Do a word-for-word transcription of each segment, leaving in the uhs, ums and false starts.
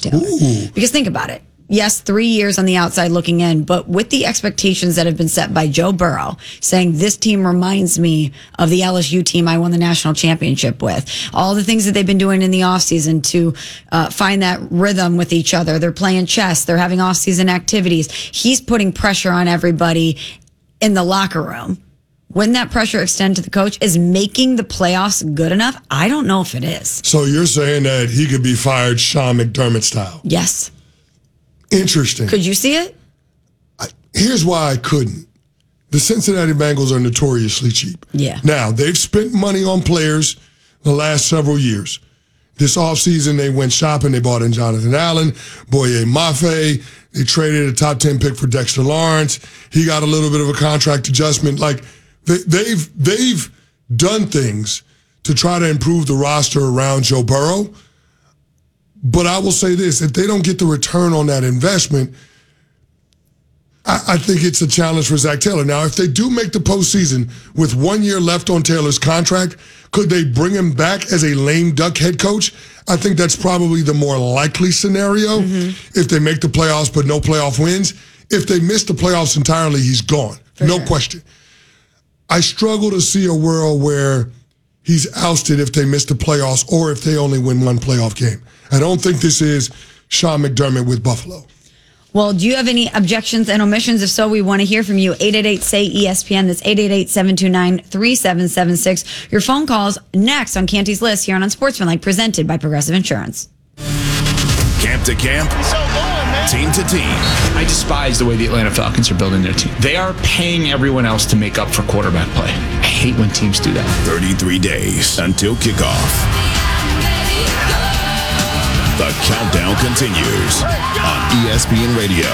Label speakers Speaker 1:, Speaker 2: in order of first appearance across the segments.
Speaker 1: Taylor.
Speaker 2: Ooh.
Speaker 1: Because think about it. Yes, three years on the outside looking in, but with the expectations that have been set by Joe Burrow, saying this team reminds me of the L S U team I won the national championship with. All the things that they've been doing in the offseason to uh, find that rhythm with each other. They're playing chess. They're having offseason activities. He's putting pressure on everybody in the locker room. When that pressure extend to the coach, is making the playoffs good enough? I don't know if it is.
Speaker 2: So you're saying that he could be fired Sean McDermott style?
Speaker 1: Yes.
Speaker 2: Interesting.
Speaker 1: Could you see it?
Speaker 2: I, here's why I couldn't. The Cincinnati Bengals are notoriously cheap.
Speaker 1: Yeah.
Speaker 2: Now, they've spent money on players the last several years. This offseason, they went shopping. They bought in Jonathan Allen, Boye Mafe. They traded a top ten pick for Dexter Lawrence. He got a little bit of a contract adjustment. Like, they, they've they've done things to try to improve the roster around Joe Burrow. But I will say this, if they don't get the return on that investment, I, I think it's a challenge for Zach Taylor. Now, if they do make the postseason with one year left on Taylor's contract, could they bring him back as a lame duck head coach? I think that's probably the more likely scenario mm-hmm. if they make the playoffs but no playoff wins. If they miss the playoffs entirely, he's gone.
Speaker 1: For
Speaker 2: no
Speaker 1: sure.
Speaker 2: question. I struggle to see a world where he's ousted if they miss the playoffs or if they only win one playoff game. I don't think this is Sean McDermott with Buffalo.
Speaker 1: Well, do you have any objections and omissions? If so, we want to hear from you. eight eight eight, S A Y, E S P N. That's eight eight eight, seven two nine, three seven seven six. Your phone calls next on Canty's List here on Unsportsmanlike, presented by Progressive Insurance.
Speaker 3: Camp to camp, team to team.
Speaker 4: I despise the way the Atlanta Falcons are building their team. They are paying everyone else to make up for quarterback play. I hate when teams do that.
Speaker 3: thirty-three days until kickoff. The countdown continues on E S P N Radio.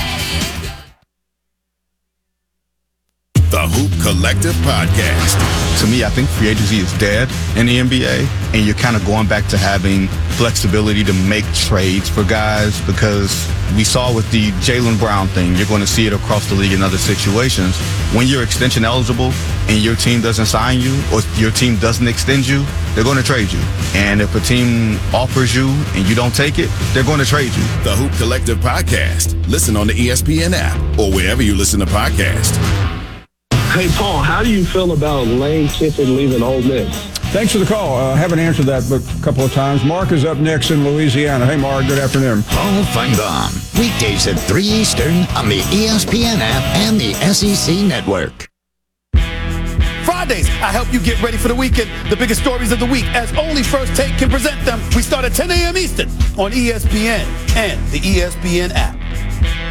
Speaker 3: The Hoop Collective Podcast.
Speaker 5: To me, I think free agency is dead in the N B A, and you're kind of going back to having flexibility to make trades for guys, because we saw with the Jaylen Brown thing, you're going to see it across the league in other situations. When you're extension eligible and your team doesn't sign you or your team doesn't extend you, they're going to trade you. And if a team offers you and you don't take it, they're going to trade you.
Speaker 3: The Hoop Collective Podcast. Listen on the E S P N app or wherever you listen to podcasts.
Speaker 6: Hey, Paul, how do you feel about Lane Kiffin leaving Ole Miss?
Speaker 7: Thanks for the call. I uh, haven't answered that but a couple of times. Mark is up next in Louisiana. Hey, Mark, good afternoon.
Speaker 8: Paul Feinbaum, weekdays at three Eastern on the E S P N app and the S E C Network.
Speaker 9: Fridays, I help you get ready for the weekend. The biggest stories of the week, as only First Take can present them. We start at ten a.m. Eastern on E S P N and the E S P N app.